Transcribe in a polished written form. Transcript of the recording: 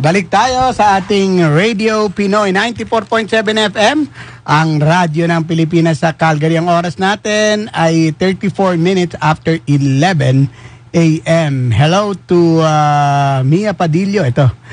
Balik tayo sa ating Radio Pinoy 94.7 FM, ang radyo ng Pilipinas sa Calgary. Ang oras natin ay 34 minutes after 11 a.m. Hello to Mia Padillo. Ito,